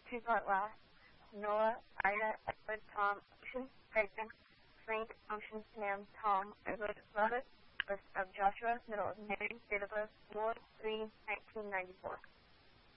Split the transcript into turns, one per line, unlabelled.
Choose what last. Noah, Ida, Edward, Tom, Ocean, Grayson, Frank, Ocean, Sam, Tom, Edward, Robert, birth of Joshua, middle of Mary, date of birth 4/3/1994.